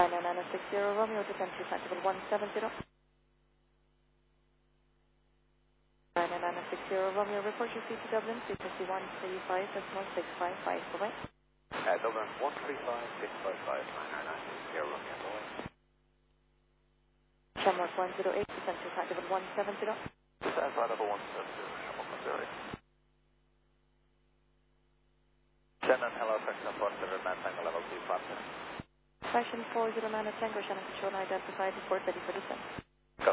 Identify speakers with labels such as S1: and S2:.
S1: 960 Romeo to Country Festival 170. 960 Romeo, report your seat to Dublin, frequency 135, decimal 655, bye-bye.
S2: Dublin 135, 655, 960 Romeo, bye-bye.
S1: Shamrock 108 to Country Festival 170.
S2: Shamrock 170, Shamrock 108. Shannon, hello, section 409, Tango level 2 partner.
S1: Fashion 409 at Tango, Shannon Control, identified, report ready for descent.